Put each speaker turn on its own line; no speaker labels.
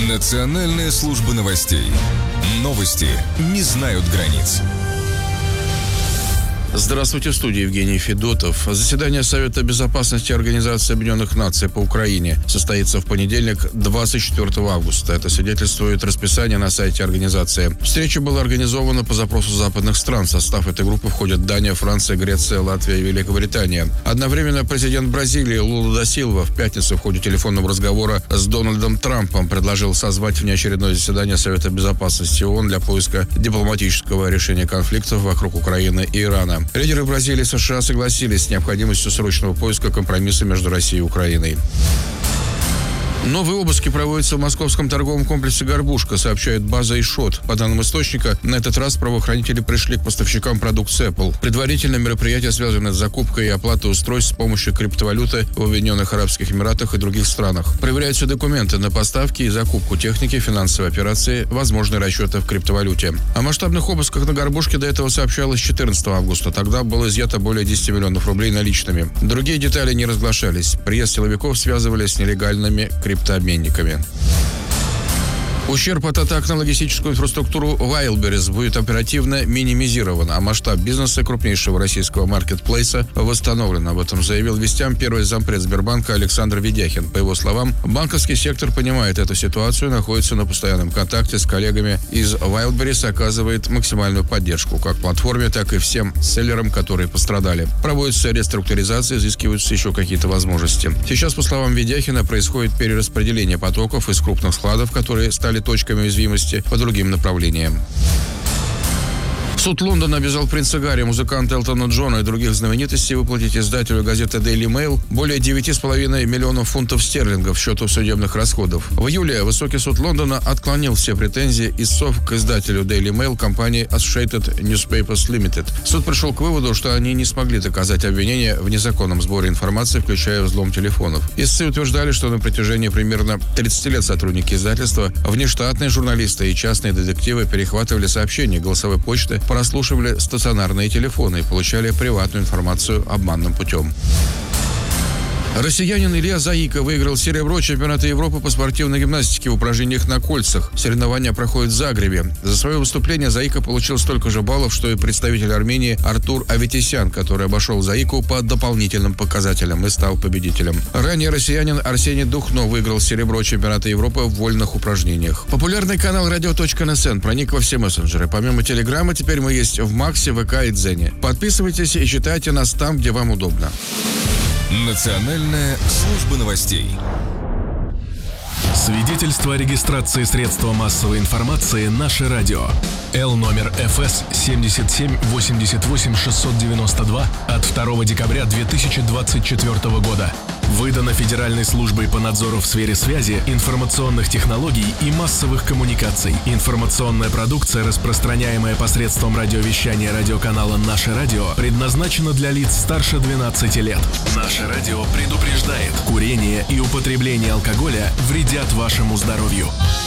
Национальная служба новостей. Новости не знают границ.
Здравствуйте, в студии Евгений Федотов. Заседание Совета безопасности Организации Объединенных Наций по Украине состоится в понедельник, 24 августа. Это свидетельствует расписание на сайте организации. Встреча была организована по запросу западных стран. В состав этой группы входят Дания, Франция, Греция, Латвия и Великобритания. Одновременно президент Бразилии Лула да Силва в пятницу в ходе телефонного разговора с Дональдом Трампом предложил созвать внеочередное заседание Совета безопасности ООН для поиска дипломатического решения конфликтов вокруг Украины и Ирана. Лидеры Бразилии и США согласились с необходимостью срочного поиска компромисса между Россией и Украиной. Новые обыски проводятся в московском торговом комплексе «Горбушка», сообщает база ИШОТ. По данным источника, на этот раз правоохранители пришли к поставщикам продукции Apple. Предварительно мероприятие связано с закупкой и оплатой устройств с помощью криптовалюты в Объединенных Арабских Эмиратах и других странах. Проверяются документы на поставки и закупку техники, финансовые операции, возможные расчеты в криптовалюте. О масштабных обысках на «Горбушке» до этого сообщалось 14 августа. Тогда было изъято более 10 миллионов рублей наличными. Другие детали не разглашались. Приезд силовиков связывали с нелегальными криптообменниками. Ущерб от атак на логистическую инфраструктуру Wildberries будет оперативно минимизирован, а масштаб бизнеса крупнейшего российского маркетплейса восстановлен. Об этом заявил «Вестям» первый зампред Сбербанка Александр Ведяхин. По его словам, банковский сектор понимает эту ситуацию, находится на постоянном контакте с коллегами из Wildberries, оказывает максимальную поддержку как платформе, так и всем селлерам, которые пострадали. Проводится реструктуризация, изыскиваются еще какие-то возможности. Сейчас, по словам Ведяхина, происходит перераспределение потоков из крупных складов, которые стали точками уязвимости, по другим направлениям. Суд Лондона обязал принца Гарри, музыканта Элтона Джона и других знаменитостей выплатить издателю газеты Daily Mail более 9,5 миллионов фунтов стерлингов в счету судебных расходов. В июле Высокий суд Лондона отклонил все претензии истцов к издателю Daily Mail компании Associated Newspapers Limited. Суд пришел к выводу, что они не смогли доказать обвинения в незаконном сборе информации, включая взлом телефонов. Истцы утверждали, что на протяжении примерно 30 лет сотрудники издательства, внештатные журналисты и частные детективы перехватывали сообщения голосовой почты, прослушивали стационарные телефоны и получали приватную информацию обманным путем. Россиянин Илья Заика выиграл серебро чемпионата Европы по спортивной гимнастике в упражнениях на кольцах. Соревнования проходят в Загребе. За свое выступление Заика получил столько же баллов, что и представитель Армении Артур Аветисян, который обошел Заику по дополнительным показателям и стал победителем. Ранее россиянин Арсений Духно выиграл серебро чемпионата Европы в вольных упражнениях. Популярный канал radio.nsn проник во все мессенджеры. Помимо Телеграма, теперь мы есть в Максе, ВК и Дзене. Подписывайтесь и читайте нас там, где вам удобно.
Национальная служба новостей.
Свидетельство о регистрации средства массовой информации «Наше радио». Л номер ФС 77 88 692 от 2 декабря 2024 года. Выдано Федеральной службой по надзору в сфере связи, информационных технологий и массовых коммуникаций. Информационная продукция, распространяемая посредством радиовещания радиоканала «Наше радио», предназначена для лиц старше 12 лет. «Наше радио» предупреждает: курение и употребление алкоголя вредят вашему здоровью.